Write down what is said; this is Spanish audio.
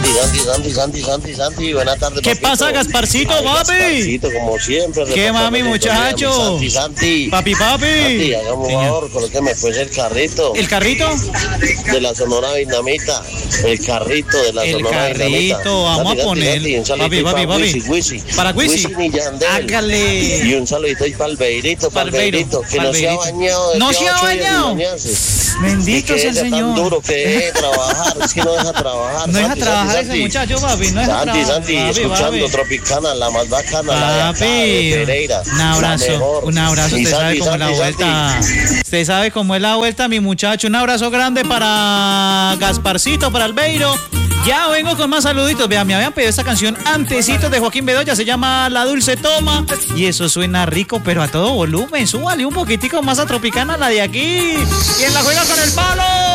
Santi, buenas tardes. ¿Qué pasa, Gasparcito, papi? Gasparcito, como siempre. ¿Qué mami, muchacho? Santi. Papi. Santi, hagamos un favor, colóqueme pues el carrito. ¿El carrito? De la Sonora Dinamita. El carrito de la Sonora Dinamita. El carrito, vamos a poner. Papi. Para Wisi. Hágale. Y un saludito ahí para el Beirito, que no se ha bañado. No se ha bañado. Bendito sea el Señor. Tan duro que deje de trabajar, es que no deja trabajar. No deja trabajar ese muchacho, papi. No deja trabajar. Santi, escuchando Tropicana, la más bacana, la de acá, de Pereira. Un abrazo. Usted sabe cómo es la vuelta. Usted sabe cómo es la vuelta, mi muchacho. Un abrazo grande para Gasparcito, para Albeiro. Ya vengo con más saluditos. Vean, me habían pedido esta canción antecitos de Joaquín Bedoya. Se llama La Dulce Toma. Y eso suena rico, pero a todo volumen. Súbale un poquitico más a Tropicana, la de aquí. Y en la juega con el palo.